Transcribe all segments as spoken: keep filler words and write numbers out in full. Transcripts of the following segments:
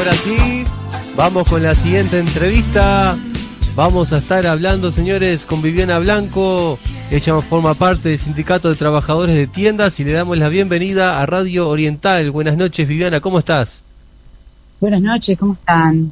ahora sí, vamos con la siguiente entrevista. Vamos a estar hablando, señores, con Viviana Blanco. Ella forma parte del Sindicato de Trabajadores de Tiendas y le damos la bienvenida a Radio Oriental. Buenas noches, Viviana, ¿cómo estás? Buenas noches, ¿cómo están?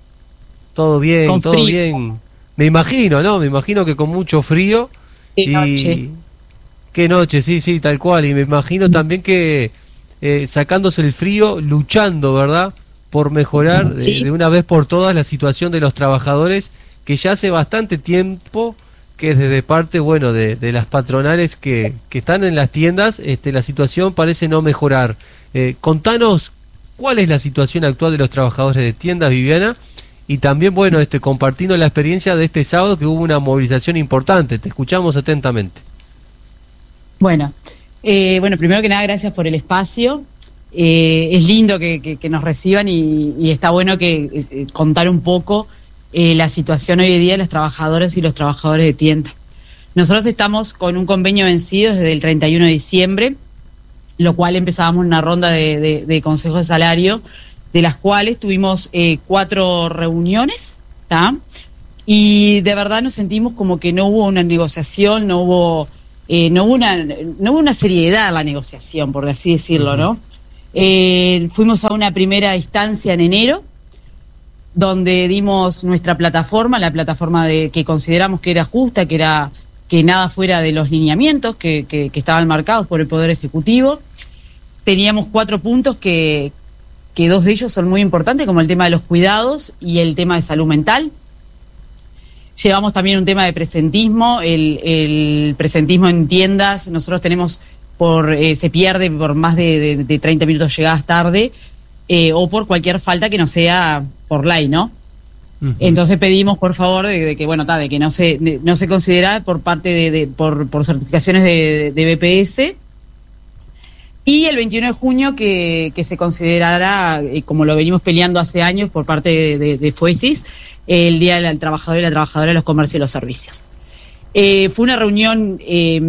Todo bien, con todo frío. bien. Me imagino, ¿no? Me imagino que con mucho frío. Qué y... noche. Qué noche, sí, sí, tal cual. Y me imagino también que eh, sacándose el frío, luchando, ¿verdad? Por mejorar Sí. eh, de una vez por todas la situación de los trabajadores, que ya hace bastante tiempo que desde parte, bueno, de, de las patronales que, que están en las tiendas, este, la situación parece no mejorar. Eh, contanos cuál es la situación actual de los trabajadores de tiendas, Viviana, y también, bueno, este, compartiendo la experiencia de este sábado que hubo una movilización importante. Te escuchamos atentamente. Bueno, eh, bueno, primero que nada, gracias por el espacio. Eh, es lindo que, que, que nos reciban y, y está bueno que eh, contar un poco eh, la situación hoy en día de las trabajadoras y los trabajadores de tienda. Nosotros estamos con un convenio vencido desde el treinta y uno de diciembre, lo cual empezábamos una ronda de, de, de consejos de salario, de las cuales tuvimos eh, cuatro reuniones, ¿tá? Y de verdad nos sentimos como que no hubo una negociación, no hubo... Eh, no hubo una no hubo una seriedad en la negociación, por así decirlo, ¿no? Eh, fuimos a una primera instancia en enero, donde dimos nuestra plataforma, la plataforma de que consideramos que era justa, que era que nada fuera de los lineamientos que, que, que estaban marcados por el Poder Ejecutivo. Teníamos cuatro puntos que, que dos de ellos son muy importantes, como el tema de los cuidados y el tema de salud mental. Llevamos también un tema de presentismo, el, el presentismo en tiendas, nosotros tenemos, por eh, se pierde por más de, de, de treinta minutos llegadas tarde, eh, o por cualquier falta que no sea por ley, ¿no? Uh-huh. Entonces pedimos, por favor, de, de que, bueno, ta, de que no se de, no se considera por parte de, de por, por certificaciones de, de B P S. Y el veintiuno de junio que, que se considerará, eh, como lo venimos peleando hace años por parte de, de, de FUESIS, eh, el Día del Trabajador y la Trabajadora de los Comercios y los Servicios. Eh, fue una reunión eh,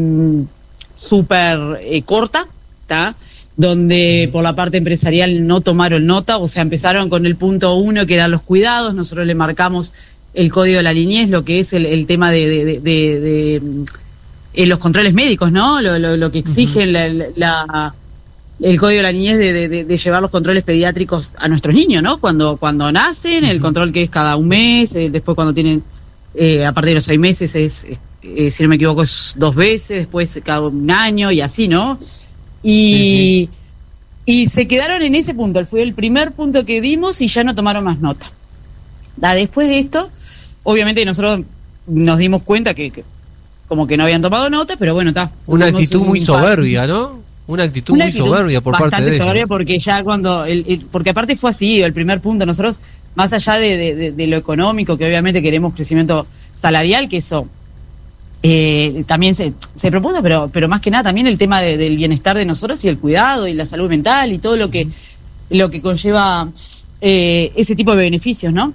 súper eh, corta, ¿tá? Donde por la parte empresarial no tomaron nota, o sea, empezaron con el punto uno, que eran los cuidados. Nosotros le marcamos el código de la niñez, lo que es el, el tema de... de, de, de, de eh, los controles médicos, ¿no? Lo, lo, lo que exigen uh-huh. la... la el código de la niñez de, de, de llevar los controles pediátricos a nuestros niños, ¿no? Cuando cuando nacen, uh-huh. el control que es cada un mes, eh, después cuando tienen, eh, a partir de los seis meses es, eh, si no me equivoco, es dos veces, después cada un año y así, ¿no? Y, uh-huh. y se quedaron en ese punto, fue el primer punto que dimos y ya no tomaron más nota. Da, después de esto, obviamente nosotros nos dimos cuenta que, que como que no habían tomado nota, pero bueno, está. Una actitud muy soberbia, ¿no? Una actitud Una muy actitud soberbia por parte de bastante soberbia ellos. Porque ya cuando, el, el, porque aparte fue así, el primer punto, nosotros, más allá de, de, de, de lo económico, que obviamente queremos crecimiento salarial, que eso eh, también se, se propuso, pero, pero más que nada también el tema de, del bienestar de nosotros y el cuidado y la salud mental y todo lo que, lo que conlleva eh, ese tipo de beneficios, ¿no?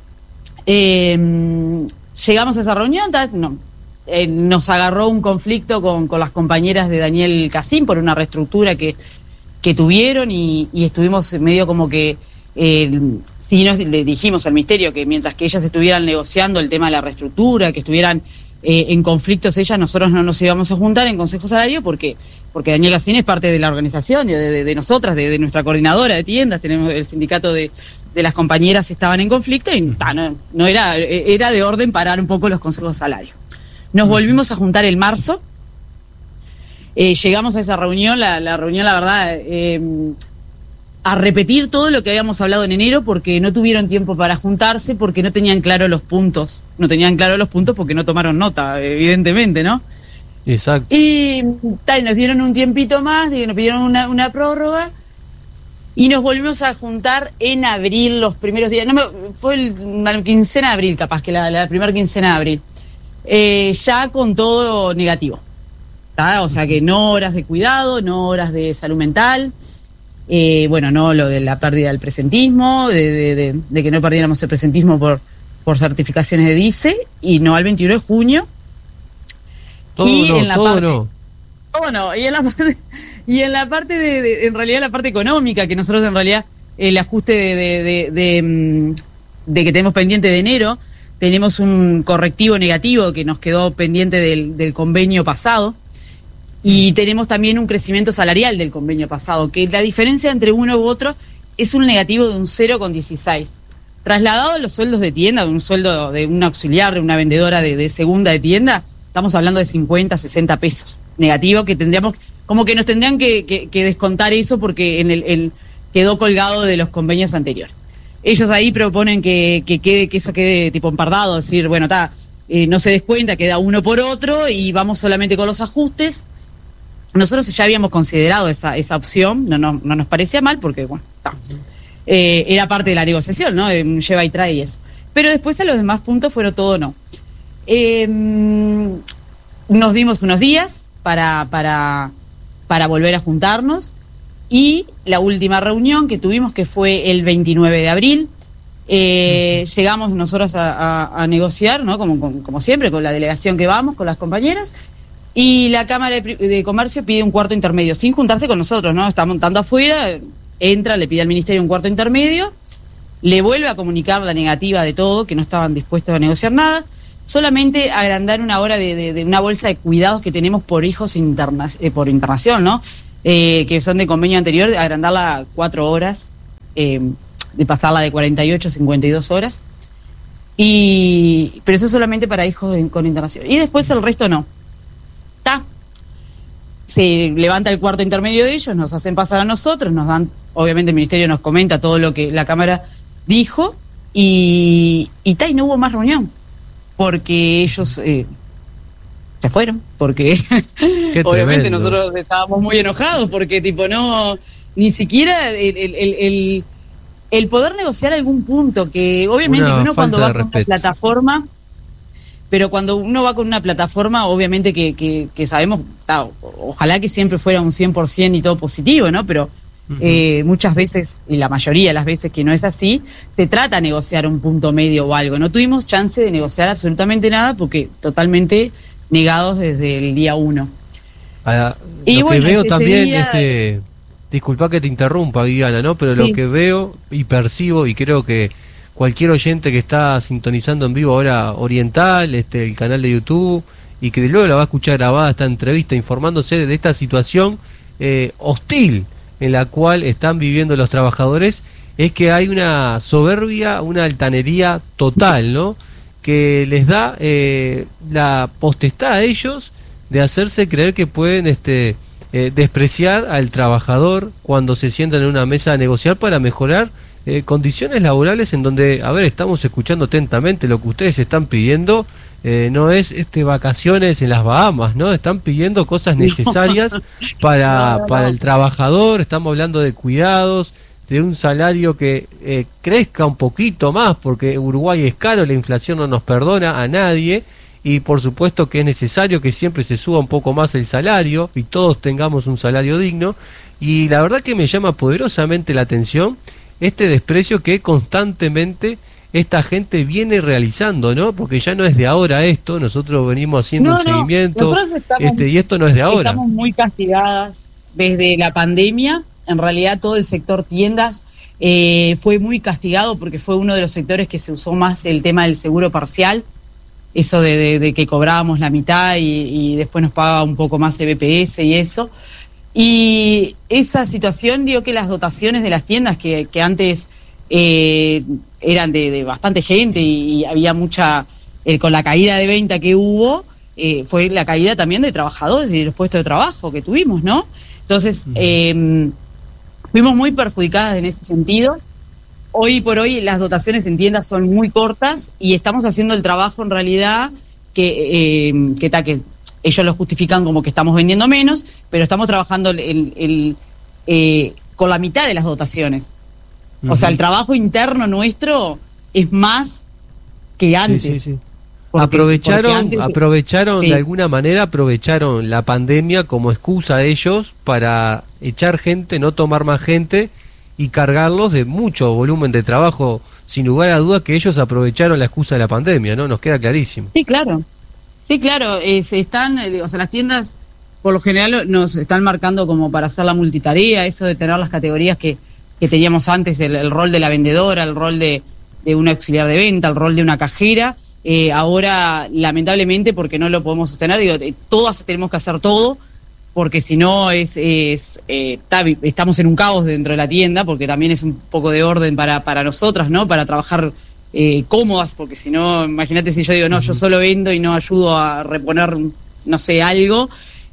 Eh, llegamos a esa reunión, no. Eh, nos agarró un conflicto con, con las compañeras de Daniel Cassim por una reestructura que, que tuvieron y, y estuvimos medio como que, eh, sí nos le dijimos al ministerio que mientras que ellas estuvieran negociando el tema de la reestructura, que estuvieran eh, en conflictos ellas, nosotros no nos íbamos a juntar en Consejo Salario porque porque Daniel Cassim es parte de la organización, de, de, de nosotras, de, de nuestra coordinadora de tiendas, tenemos el sindicato de, de las compañeras estaban en conflicto y ta, no, no era, era de orden parar un poco los consejos de salario. Nos volvimos a juntar el marzo, eh, llegamos a esa reunión, la, la reunión la verdad, eh, a repetir todo lo que habíamos hablado en enero porque no tuvieron tiempo para juntarse, porque no tenían claro los puntos, no tenían claro los puntos porque no tomaron nota, evidentemente, ¿no? Exacto. Y tal, nos dieron un tiempito más, nos pidieron una, una prórroga y nos volvimos a juntar en abril, los primeros días, no me, fue el, la quincena de abril capaz, que la, la primera quincena de abril. Eh, ya con todo negativo, ¿tá? O sea que no horas de cuidado, no horas de salud mental, eh, bueno, no lo de la pérdida del presentismo, de, de, de, de que no perdiéramos el presentismo por, por certificaciones de D I C E y no al veintiuno de junio. Todo y no, en la todo parte, no. Todo no, y en la parte, y en la parte de, de, en realidad la parte económica, que nosotros en realidad el ajuste de, de, de, de, de que tenemos pendiente de enero. Tenemos un correctivo negativo que nos quedó pendiente del, del convenio pasado. Y tenemos también un crecimiento salarial del convenio pasado, que la diferencia entre uno u otro es un negativo de un cero coma dieciséis. Trasladado a los sueldos de tienda, de un sueldo de un auxiliar, de una vendedora de, de segunda de tienda, estamos hablando de cincuenta, sesenta pesos. Negativo que tendríamos, como que nos tendrían que, que, que descontar eso porque en el, el quedó colgado de los convenios anteriores. Ellos ahí proponen que, que quede, que eso quede tipo empardado, decir, bueno, está, eh, no se descuenta, queda uno por otro y vamos solamente con los ajustes. Nosotros ya habíamos considerado esa, esa opción, no, no, no nos parecía mal porque, bueno, está. Eh, era parte de la negociación, ¿no? Eh, lleva y trae y eso. Pero después a los demás puntos fueron todo no. Eh, nos dimos unos días para, para, para volver a juntarnos. Y la última reunión que tuvimos, que fue el veintinueve de abril, eh, uh-huh. llegamos nosotros a, a, a negociar, ¿no? Como, como, como siempre, con la delegación que vamos, con las compañeras, y la Cámara de, de Comercio pide un cuarto intermedio, sin juntarse con nosotros, ¿no? Está montando afuera, entra, le pide al Ministerio un cuarto intermedio, le vuelve a comunicar la negativa de todo, que no estaban dispuestos a negociar nada, solamente agrandar una hora de, de, de una bolsa de cuidados que tenemos por hijos interna, eh, por internación, ¿no? Eh, que son de convenio anterior, agrandarla a cuatro horas, eh, de pasarla de cuarenta y ocho a cincuenta y dos horas, y pero eso es solamente para hijos de, con internación, y después el resto no. Está. Se levanta el cuarto intermedio de ellos, nos hacen pasar a nosotros, nos dan, obviamente el Ministerio nos comenta todo lo que la Cámara dijo, y, y, ta, y no hubo más reunión, porque ellos... Eh, se fueron, porque obviamente nosotros estábamos muy enojados, porque tipo no, ni siquiera el, el, el, el poder negociar algún punto, que obviamente uno cuando va con una plataforma, pero cuando uno va con una plataforma, obviamente que, que, que sabemos, ta, ojalá que siempre fuera un cien por ciento y todo positivo, ¿no? Pero uh-huh. eh, muchas veces, y la mayoría de las veces que no es así, se trata de negociar un punto medio o algo. No tuvimos chance de negociar absolutamente nada porque totalmente... negados desde el día uno. Ah, lo y bueno, que veo también, día... este, disculpa que te interrumpa, Viviana, ¿no? Pero sí. Lo que veo y percibo, y creo que cualquier oyente que está sintonizando en vivo ahora Oriental, este, el canal de YouTube, y que luego la va a escuchar grabada esta entrevista, informándose de esta situación eh, hostil en la cual están viviendo los trabajadores, es que hay una soberbia, una altanería total, ¿no? Que les da eh, la potestad a ellos de hacerse creer que pueden este eh, despreciar al trabajador cuando se sientan en una mesa a negociar para mejorar eh, condiciones laborales en donde, a ver, estamos escuchando atentamente lo que ustedes están pidiendo, eh, no es este vacaciones en las Bahamas, ¿no? Están pidiendo cosas necesarias para, para el trabajador, estamos hablando de cuidados, de un salario que eh, crezca un poquito más, porque Uruguay es caro, la inflación no nos perdona a nadie, y por supuesto que es necesario que siempre se suba un poco más el salario y todos tengamos un salario digno. Y la verdad que me llama poderosamente la atención este desprecio que constantemente esta gente viene realizando, ¿no? Porque ya no es de ahora esto, nosotros venimos haciendo no, un no, seguimiento estamos, este, y esto no es de ahora. Estamos muy castigadas desde la pandemia. En realidad todo el sector tiendas eh, fue muy castigado porque fue uno de los sectores que se usó más el tema del seguro parcial, eso de, de, de que cobrábamos la mitad y, y después nos pagaba un poco más el B P S y eso. Y esa situación dio que las dotaciones de las tiendas, que, que antes eh, eran de, de bastante gente y, y había mucha, eh, con la caída de venta que hubo, eh, fue la caída también de trabajadores y de los puestos de trabajo que tuvimos, ¿no? Entonces... Uh-huh. eh, fuimos muy perjudicadas en ese sentido. Hoy por hoy las dotaciones en tiendas son muy cortas y estamos haciendo el trabajo en realidad que, eh, que, ta, que ellos lo justifican como que estamos vendiendo menos, pero estamos trabajando el, el, el, eh, con la mitad de las dotaciones. Uh-huh. O sea, el trabajo interno nuestro es más que antes. Sí, sí, sí. Porque, aprovecharon, porque antes, aprovecharon sí. de alguna manera, aprovecharon la pandemia como excusa a ellos para echar gente, no tomar más gente y cargarlos de mucho volumen de trabajo, sin lugar a dudas que ellos aprovecharon la excusa de la pandemia, ¿no? Nos queda clarísimo. Sí, claro. Sí, claro, eh, se están, eh, o sea, las tiendas por lo general nos están marcando como para hacer la multitarea, eso de tener las categorías que que teníamos antes, el, el rol de la vendedora, el rol de, de una auxiliar de venta, el rol de una cajera. Eh, ahora, lamentablemente, porque no lo podemos sostener, digo, todas tenemos que hacer todo, porque si no es, es eh, está, estamos en un caos dentro de la tienda, porque también es un poco de orden para, para nosotras, ¿no? Para trabajar eh, cómodas, porque si no, imagínate si yo digo, no, uh-huh. yo solo vendo y no ayudo a reponer, no sé, algo,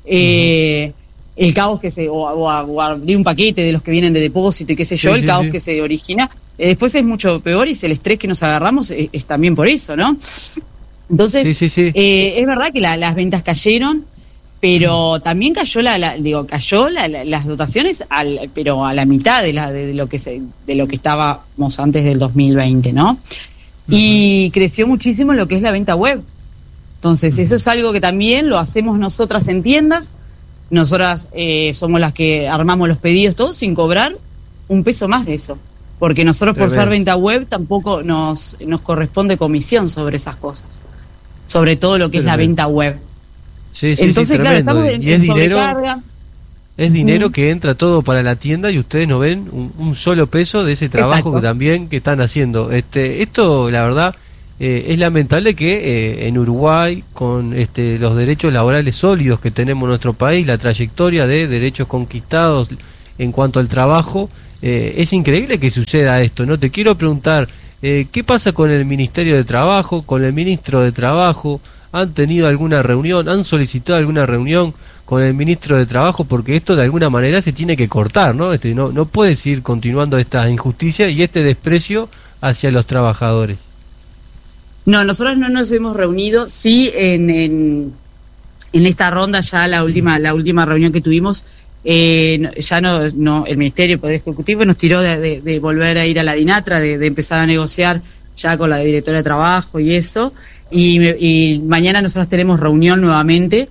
eh, uh-huh. el caos que se, o, o, a, o a abrir un paquete de los que vienen de depósito y qué sé yo, sí, el sí, caos sí. que se origina, eh, después es mucho peor, y el estrés que nos agarramos es, es también por eso, ¿no? Entonces, sí, sí, sí. Eh, es verdad que la, las ventas cayeron, pero también cayó la, la digo cayó la, la, las dotaciones al, pero a la mitad de la de, de lo que se de lo que estábamos antes del dos mil veinte, ¿no? Uh-huh. Y creció muchísimo lo que es la venta web. Entonces, uh-huh. eso es algo que también lo hacemos nosotras en tiendas. Nosotras eh, somos las que armamos los pedidos todos sin cobrar un peso más de eso, porque nosotros por ser venta web tampoco nos nos corresponde comisión sobre esas cosas, sobre todo lo que es la venta web. Sí, sí, Entonces, sí, claro, estamos en, y es en dinero, sobrecarga. es dinero mm. que entra todo para la tienda y ustedes no ven un, un solo peso de ese trabajo Exacto. que también que están haciendo. Este, esto, la verdad, eh, es lamentable que eh, en Uruguay, con este, los derechos laborales sólidos que tenemos en nuestro país, la trayectoria de derechos conquistados en cuanto al trabajo, eh, es increíble que suceda esto, ¿no? Te quiero preguntar, eh, ¿qué pasa con el Ministerio de Trabajo, con el Ministro de Trabajo? ¿Han tenido alguna reunión? ¿Han solicitado alguna reunión con el Ministro de Trabajo? Porque esto de alguna manera se tiene que cortar, ¿no? Este, no, no puede seguir continuando esta injusticia y este desprecio hacia los trabajadores. No, nosotros no nos hemos reunido, sí en, en, en esta ronda ya la última la última reunión que tuvimos, eh, ya no, no el Ministerio Poder Ejecutivo nos tiró de, de, de volver a ir a la DINATRA, de, de empezar a negociar ya con la directora de trabajo y eso, y, y mañana nosotros tenemos reunión nuevamente,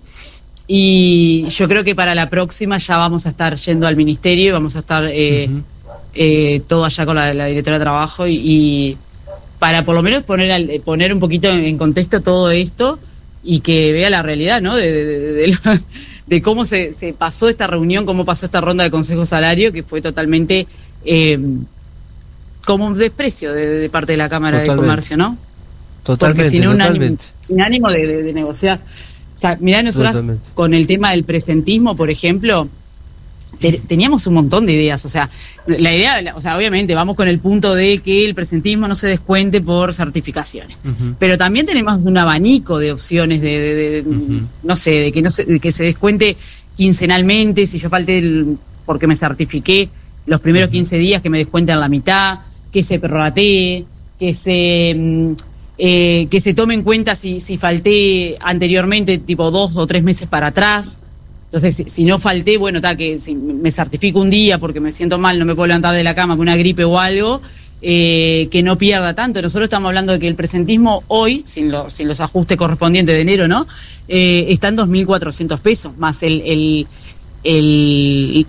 y yo creo que para la próxima ya vamos a estar yendo al ministerio, vamos a estar eh, uh-huh. eh, todo allá con la, la directora de trabajo, y, y para por lo menos poner al, poner un poquito en contexto todo esto y que vea la realidad, ¿no? De, de, de, de, de, de cómo se, se pasó esta reunión, cómo pasó esta ronda de consejo salario, que fue totalmente eh, como un desprecio de, de parte de la Cámara totalmente. de Comercio, ¿no? Totalmente, porque sin un totalmente. ánimo, sin ánimo de, de, de negociar. O sea, mirá, nosotros totalmente. Con el tema del presentismo, por ejemplo, te, teníamos un montón de ideas. O sea, la idea, o sea, obviamente vamos con el punto de que el presentismo no se descuente por certificaciones. Uh-huh. Pero también tenemos un abanico de opciones de, de, de uh-huh. no sé, de que no se, de que se descuente quincenalmente, si yo falté el, porque me certifiqué los primeros uh-huh. quince días, que me descuenten la mitad, que se prorratee, que se eh, que se tome en cuenta si, si falté anteriormente, tipo dos o tres meses para atrás. Entonces, si, si no falté, bueno, está que si me certifico un día porque me siento mal, no me puedo levantar de la cama con una gripe o algo, eh, que no pierda tanto. Nosotros estamos hablando de que el presentismo hoy, sin, lo, sin los ajustes correspondientes de enero, ¿no? Eh, está en dos mil cuatrocientos pesos, más el el, el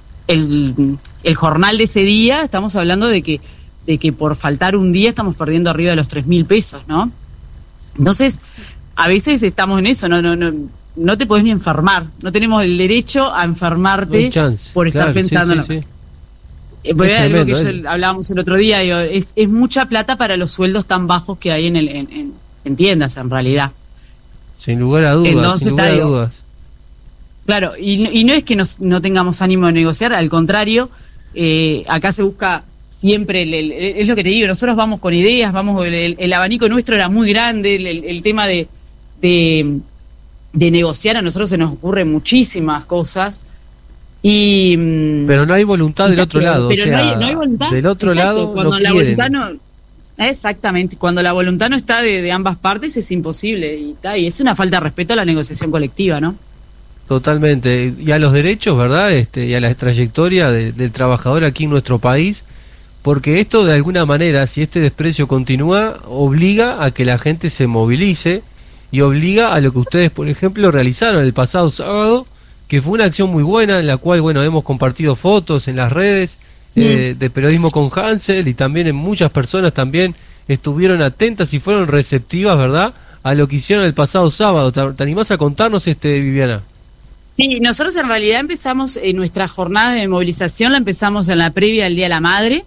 el el jornal de ese día. Estamos hablando de que de que por faltar un día estamos perdiendo arriba de los tres mil pesos, ¿no? Entonces, a veces estamos en eso, no no no no te podés ni enfermar, no tenemos el derecho a enfermarte no chance, por estar claro, pensando. Sí, sí, sí. Eh, pues es algo que yo, hablábamos el otro día, digo, es, es mucha plata para los sueldos tan bajos que hay en, el, en, en, en tiendas, en realidad. Sin lugar a dudas, Entonces, sin lugar a dudas. Claro, y, y no es que nos, no tengamos ánimo de negociar, al contrario, eh, acá se busca siempre, el, el, es lo que te digo, nosotros vamos con ideas, vamos el, el, el abanico nuestro era muy grande, el, el, el tema de, de, de negociar, a nosotros se nos ocurren muchísimas cosas. Y, pero no hay voluntad del otro lado, pero o sea, no, hay, no hay voluntad del otro exacto, lado cuando no la quieren. voluntad no, exactamente, cuando la voluntad no está de, de ambas partes es imposible y, ta, y es una falta de respeto a la negociación colectiva, ¿no? Totalmente, y a los derechos, ¿verdad? Este, y a la trayectoria de, del trabajador aquí en nuestro país, porque esto de alguna manera, si este desprecio continúa, obliga a que la gente se movilice y obliga a lo que ustedes, por ejemplo, realizaron el pasado sábado, que fue una acción muy buena, en la cual, bueno, hemos compartido fotos en las redes sí. eh, de Periodismo con Hansel, y también en muchas personas también estuvieron atentas y fueron receptivas, ¿verdad?, a lo que hicieron el pasado sábado. ¿Te, te animás a contarnos, este Viviana? Sí, nosotros en realidad empezamos, eh, nuestra jornada de movilización la empezamos en la previa del Día de la Madre.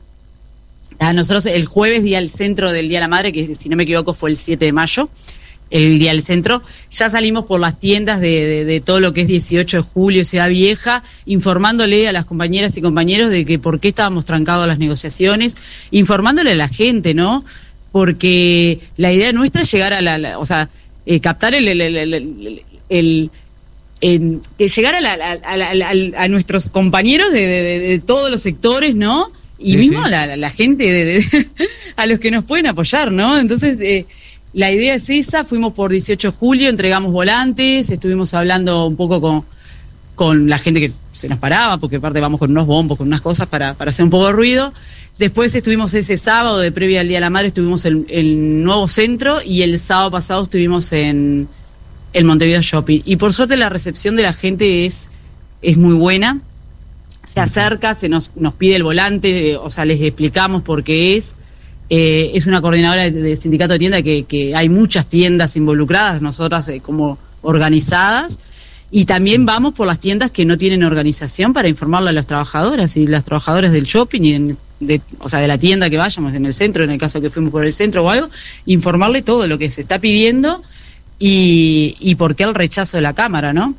A nosotros el jueves, día del centro del Día de la Madre, que si no me equivoco fue el siete de mayo, el Día del Centro, ya salimos por las tiendas de, de, de todo lo que es dieciocho de julio, Ciudad Vieja, informándole a las compañeras y compañeros de que por qué estábamos trancados las negociaciones, informándole a la gente, ¿no? Porque la idea nuestra es llegar a la, la o sea, eh, captar el, el, el, el, el, el el, que llegar a, la, a, a, a, a nuestros compañeros de, de, de, de todos los sectores, ¿no? Y sí, mismo sí. a la, la gente, de, de, a los que nos pueden apoyar, ¿no? Entonces, eh, la idea es esa, fuimos por dieciocho de julio, entregamos volantes, estuvimos hablando un poco con, con la gente que se nos paraba, porque aparte vamos con unos bombos, con unas cosas para, para hacer un poco de ruido. Después estuvimos ese sábado, de previa al Día de la Madre, estuvimos en el nuevo centro, y el sábado pasado estuvimos en el Montevideo Shopping. Y por suerte la recepción de la gente es, es muy buena. Se acerca, se nos, nos pide el volante, eh, o sea, les explicamos por qué es. Eh, es una coordinadora de, de sindicato de tienda que, que hay muchas tiendas involucradas, nosotras eh, como organizadas, y también vamos por las tiendas que no tienen organización para informarle a las trabajadoras y las trabajadoras del shopping, y en, de, o sea, de la tienda que vayamos, en el centro, en el caso que fuimos por el centro o algo, informarle todo lo que se está pidiendo y, y por qué el rechazo de la Cámara, ¿no?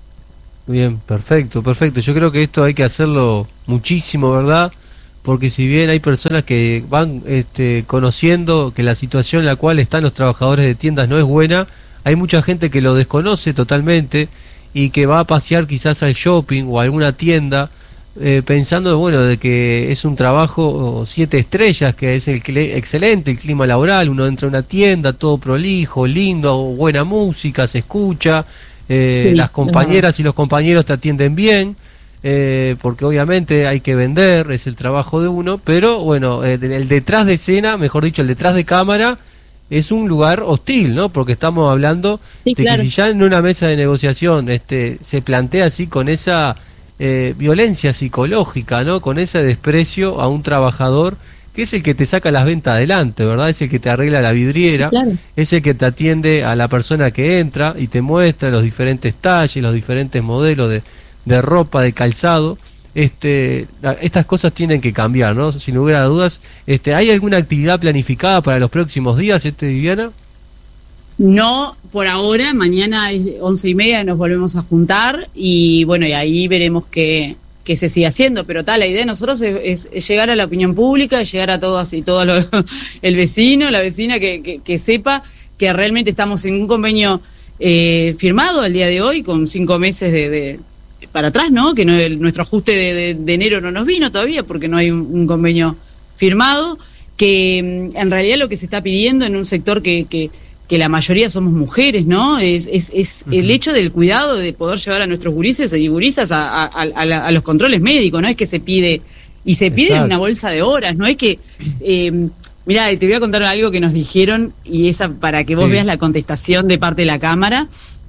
Bien, perfecto, perfecto. Yo creo que esto hay que hacerlo muchísimo, ¿verdad? Porque si bien hay personas que van este, conociendo que la situación en la cual están los trabajadores de tiendas no es buena, hay mucha gente que lo desconoce totalmente y que va a pasear quizás al shopping o a alguna tienda eh, pensando, bueno, de que es un trabajo siete estrellas, que es el cl- excelente, el clima laboral, uno entra a una tienda, todo prolijo, lindo, buena música, se escucha, eh, sí, las compañeras no. y los compañeros te atienden bien. Eh, porque obviamente hay que vender, es el trabajo de uno, pero bueno, eh, el detrás de escena, mejor dicho, el detrás de cámara es un lugar hostil, ¿no? Porque estamos hablando sí, de claro. que si ya en una mesa de negociación este, se plantea así con esa eh, violencia psicológica, ¿no? Con ese desprecio a un trabajador que es el que te saca las ventas adelante, ¿verdad? Es el que te arregla la vidriera, sí, claro. es el que te atiende a la persona que entra y te muestra los diferentes talles, los diferentes modelos de de ropa, de calzado. Este, estas cosas tienen que cambiar, ¿no? Sin lugar a dudas. Este, ¿hay alguna actividad planificada para los próximos días, este, Viviana? No, por ahora. Mañana es once y media, nos volvemos a juntar y bueno, y ahí veremos qué, qué se sigue haciendo. Pero tal, la idea de nosotros es, es, es llegar a la opinión pública, es llegar a todas y todo lo, el vecino, la vecina que, que, que sepa que realmente estamos en un convenio eh, firmado al día de hoy con cinco meses de, de para atrás, ¿no? Que no, el, nuestro ajuste de, de, de enero no nos vino todavía porque no hay un, un convenio firmado, que en realidad lo que se está pidiendo en un sector que, que, que la mayoría somos mujeres, ¿no? Es, es, es uh-huh. el hecho del cuidado de poder llevar a nuestros gurises y gurisas a, a, a, a, la, a los controles médicos, no es que se pide, y se pide Exacto. una bolsa de horas, no es que... Eh, mirá, te voy a contar algo que nos dijeron, y esa para que vos sí. veas la contestación de parte de la Cámara,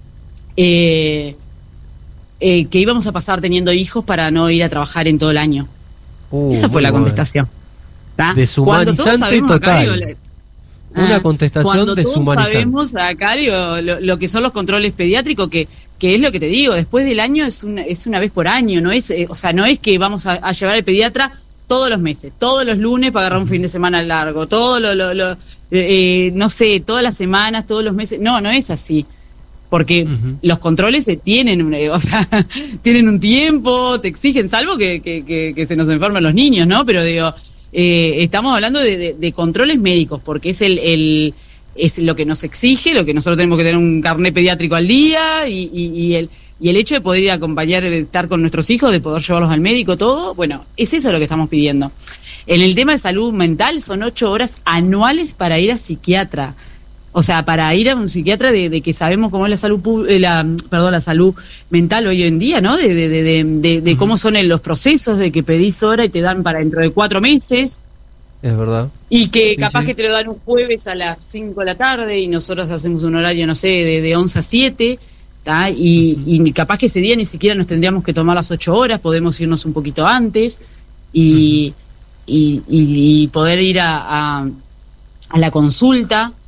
eh... Eh, que íbamos a pasar teniendo hijos para no ir a trabajar en todo el año. Uh, Esa fue la bueno. contestación. ¿Tá? Deshumanizante total. Acá, digo, la, Una ah, contestación deshumanizante. Cuando todos sabemos acá digo, lo, lo que son los controles pediátricos, que que es lo que te digo, después del año es una, es una vez por año, no es, eh, o sea, no es que vamos a, a llevar al pediatra todos los meses, todos los lunes para agarrar un fin de semana largo, todo lo, lo, lo eh, no sé, todas las semanas, todos los meses. No, no es así. Porque uh-huh. los controles se tienen, o sea, tienen un tiempo, te exigen, salvo que, que, que, que se nos enferman los niños, ¿no? Pero digo, eh, estamos hablando de, de, de controles médicos, porque es el, el es lo que nos exige, lo que nosotros tenemos que tener un carnet pediátrico al día y, y, y el y el hecho de poder ir a acompañar, de estar con nuestros hijos, de poder llevarlos al médico, todo, bueno, es eso lo que estamos pidiendo. En el tema de salud mental son ocho horas anuales para ir a psiquiatra. O sea, para ir a un psiquiatra de, de que sabemos cómo es la salud, la, perdón, la salud mental hoy en día, ¿no? De, de, de, de, de, de cómo son los procesos, de que pedís hora y te dan para dentro de cuatro meses. Es verdad. Y que sí, capaz sí. que te lo dan un jueves a las cinco de la tarde y nosotros hacemos un horario, no sé, de, de once a siete, ¿tá? Y, uh-huh. y capaz que ese día ni siquiera nos tendríamos que tomar las ocho horas, podemos irnos un poquito antes y, uh-huh. y, y, y poder ir a, a, a la consulta.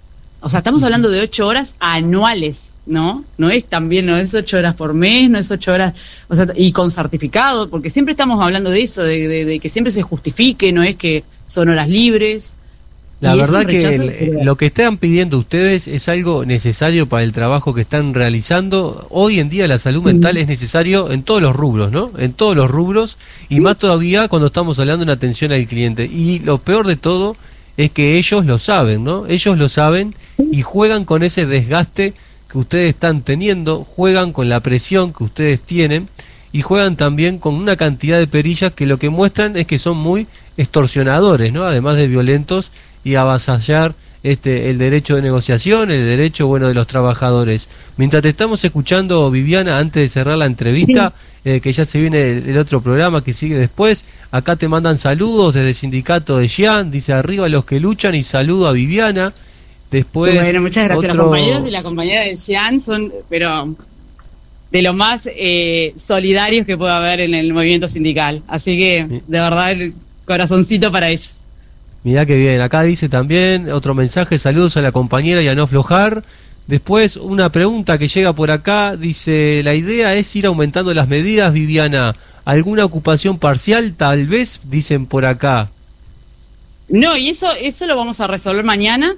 O sea, estamos hablando de ocho horas anuales, ¿no? No es también, no es ocho horas por mes, no es ocho horas, o sea, y con certificado, porque siempre estamos hablando de eso, de, de, de que siempre se justifique, no es que son horas libres. La verdad que el, lo que están pidiendo ustedes es algo necesario para el trabajo que están realizando. Hoy en día la salud mental mm. es necesario en todos los rubros, ¿no? En todos los rubros, y ¿sí? más todavía cuando estamos hablando de una atención al cliente. Y lo peor de todo es que ellos lo saben, ¿no? Ellos lo saben y juegan con ese desgaste que ustedes están teniendo, juegan con la presión que ustedes tienen y juegan también con una cantidad de perillas que lo que muestran es que son muy extorsionadores, ¿no? Además de violentos, y avasallar este el derecho de negociación, el derecho bueno de los trabajadores. Mientras te estamos escuchando, Viviana, antes de cerrar la entrevista, sí. eh, que ya se viene el, el otro programa que sigue después, acá te mandan saludos desde el sindicato de Xi'an, dice arriba los que luchan, y saludo a Viviana. Después bueno, muchas gracias. Otro... Los compañeros y la compañera de Xi'an son, pero de lo más eh, solidarios que pueda haber en el movimiento sindical. Así que, sí. de verdad, el corazoncito para ellos. Mirá que bien, acá dice también otro mensaje, saludos a la compañera y a no aflojar. Después una pregunta que llega por acá, dice, la idea es ir aumentando las medidas, Viviana, ¿alguna ocupación parcial tal vez? Dicen por acá. No, y eso eso lo vamos a resolver mañana.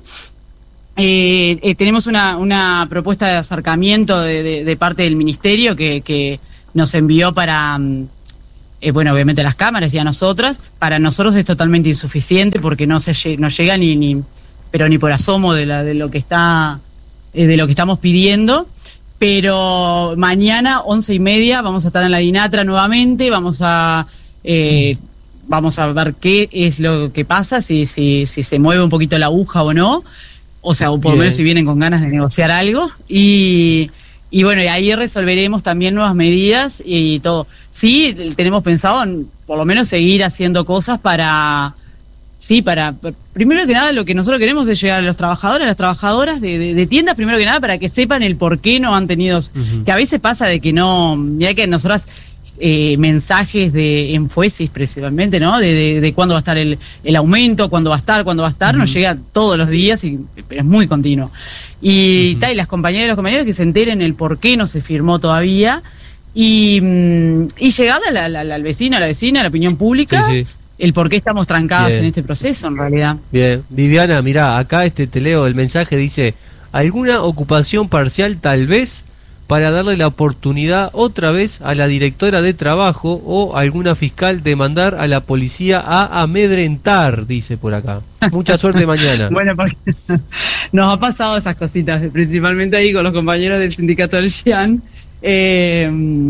Eh, eh, tenemos una, una propuesta de acercamiento de, de, de parte del Ministerio que, que nos envió para... Eh, bueno, obviamente a las cámaras y a nosotras. Para nosotros es totalmente insuficiente porque no se no llega ni, ni pero ni por asomo de, la, de lo que está eh, de lo que estamos pidiendo. Pero mañana once y media vamos a estar en la Dinatra nuevamente, vamos a eh, vamos a ver qué es lo que pasa, si si si se mueve un poquito la aguja o no, o sea, o por lo menos si vienen con ganas de negociar algo. Y Y bueno, y ahí resolveremos también nuevas medidas y todo. Sí, tenemos pensado en, por lo menos, seguir haciendo cosas para... Sí, para... Primero que nada, lo que nosotros queremos es llegar a los trabajadores, a las trabajadoras de, de, de tiendas, primero que nada, para que sepan el por qué no han tenido... Uh-huh. Que a veces pasa de que no... Ya que nosotras... Eh, mensajes de Enfuesis principalmente, ¿no? De, de, de cuándo va a estar el, el aumento, cuándo va a estar, cuándo va a estar, uh-huh. nos llega todos los días, y, pero es muy continuo. Y, uh-huh. ta, y las compañeras y los compañeros que se enteren el por qué no se firmó todavía, y, y llegar a la, la, la, al vecino, a la vecina, a la opinión pública, sí, sí. el por qué estamos trancadas Bien. en este proceso, en realidad. Bien, Viviana, mirá, acá este te leo el mensaje, dice, ¿alguna ocupación parcial tal vez? Para darle la oportunidad otra vez a la directora de trabajo o alguna fiscal de mandar a la policía a amedrentar, dice por acá. Mucha suerte mañana. Bueno, porque nos ha pasado esas cositas, principalmente ahí con los compañeros del sindicato del Xi'an. Eh,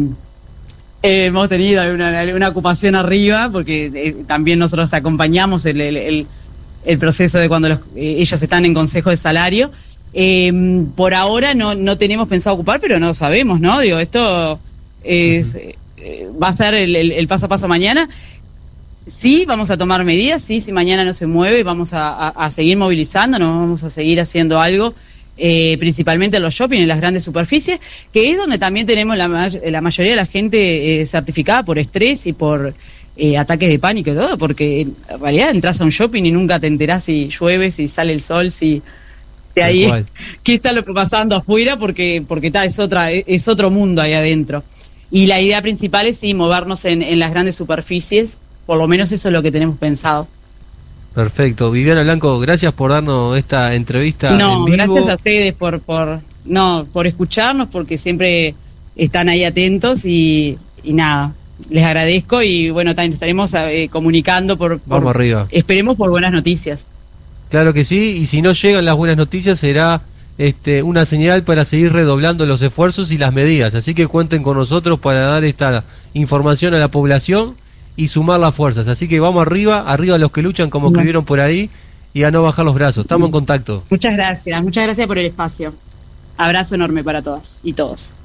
eh, hemos tenido una, una ocupación arriba, porque eh, también nosotros acompañamos el, el, el, el proceso de cuando los, eh, ellos están en consejo de salario. Eh, por ahora no no tenemos pensado ocupar, pero no sabemos, ¿no? Digo, esto es, uh-huh. eh, va a ser el, el, el paso a paso mañana. Sí, vamos a tomar medidas, sí, si mañana no se mueve, vamos a, a, a seguir movilizándonos, vamos a seguir haciendo algo, eh, principalmente en los shopping, en las grandes superficies, que es donde también tenemos la, la mayoría de la gente eh, certificada por estrés y por eh, ataques de pánico y todo, porque en realidad entras a un shopping y nunca te enterás si llueve, si sale el sol, si... de ahí qué está lo pasando afuera, porque porque está es otra es otro mundo ahí adentro. Y la idea principal es sí movernos en, en las grandes superficies, por lo menos eso es lo que tenemos pensado. Perfecto. Viviana Blanco, gracias por darnos esta entrevista no, en vivo. Gracias a ustedes por por no por escucharnos, porque siempre están ahí atentos y, y nada, les agradezco y bueno, también estaremos eh, comunicando por, por Vamos arriba. Esperemos por buenas noticias. Claro que sí, y si no llegan las buenas noticias será este, una señal para seguir redoblando los esfuerzos y las medidas, así que cuenten con nosotros para dar esta información a la población y sumar las fuerzas, así que vamos arriba, arriba los que luchan como bueno. escribieron por ahí, y a no bajar los brazos, estamos en contacto. Muchas gracias, muchas gracias por el espacio, abrazo enorme para todas y todos.